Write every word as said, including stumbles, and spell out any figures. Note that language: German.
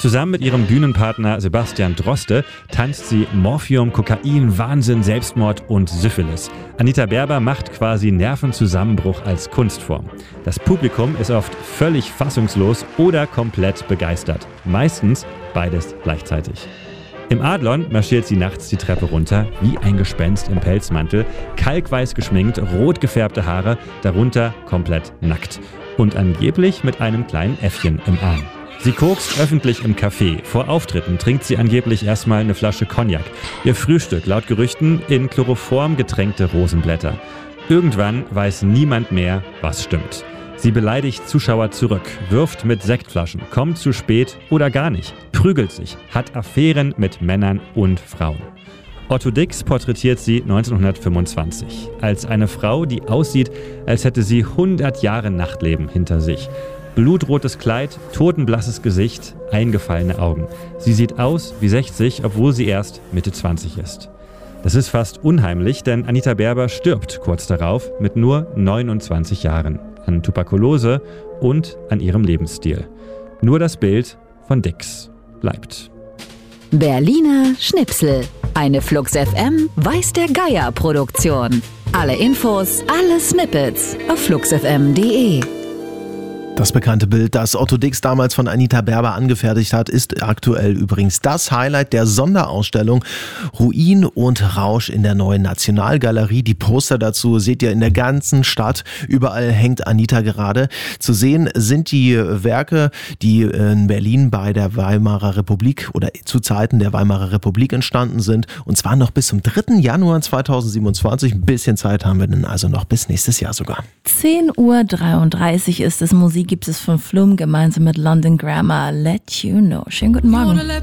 Zusammen mit ihrem Bühnenpartner Sebastian Droste tanzt sie Morphium, Kokain, Wahnsinn, Selbstmord und Syphilis. Anita Berber macht quasi Nervenzusammenbruch als Kunstform. Das Publikum ist oft völlig fassungslos oder komplett begeistert. Meistens beides gleichzeitig. Im Adlon marschiert sie nachts die Treppe runter, wie ein Gespenst im Pelzmantel, kalkweiß geschminkt, rot gefärbte Haare, darunter komplett nackt. Und angeblich mit einem kleinen Äffchen im Arm. Sie kokst öffentlich im Café. Vor Auftritten trinkt sie angeblich erstmal eine Flasche Cognac. Ihr Frühstück, laut Gerüchten, in Chloroform getränkte Rosenblätter. Irgendwann weiß niemand mehr, was stimmt. Sie beleidigt Zuschauer zurück, wirft mit Sektflaschen, kommt zu spät oder gar nicht, prügelt sich, hat Affären mit Männern und Frauen. Otto Dix porträtiert sie neunzehnhundertfünfundzwanzig als eine Frau, die aussieht, als hätte sie hundert Jahre Nachtleben hinter sich. Blutrotes Kleid, totenblasses Gesicht, eingefallene Augen. Sie sieht aus wie sechzig, obwohl sie erst Mitte zwanzig ist. Das ist fast unheimlich, denn Anita Berber stirbt kurz darauf mit nur neunundzwanzig Jahren an Tuberkulose und an ihrem Lebensstil. Nur das Bild von Dix bleibt. Berliner Schnipsel. Eine Flux F M Weiß der Geier Produktion. Alle Infos, alle Snippets auf flux f m punkt de. Das bekannte Bild, das Otto Dix damals von Anita Berber angefertigt hat, ist aktuell übrigens das Highlight der Sonderausstellung Ruin und Rausch in der Neuen Nationalgalerie. Die Poster dazu seht ihr in der ganzen Stadt. Überall hängt Anita gerade. Zu sehen sind die Werke, die in Berlin bei der Weimarer Republik oder zu Zeiten der Weimarer Republik entstanden sind. Und zwar noch bis zum dritten Januar zweitausendsiebenundzwanzig. Ein bisschen Zeit haben wir denn also noch bis nächstes Jahr sogar. zehn Uhr dreiunddreißig ist es. Musik gibt es von Flume gemeinsam mit London Grammar. Let You Know. Schönen guten Morgen.